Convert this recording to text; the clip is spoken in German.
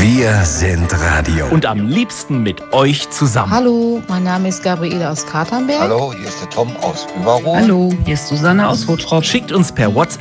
Wir sind Radio. Und am liebsten mit euch zusammen. Hallo, mein Name ist Gabriele aus Katernberg. Hallo, hier ist der Tom aus Überruhr. Hallo, hier ist Susanne aus Hottrop. Schickt uns per WhatsApp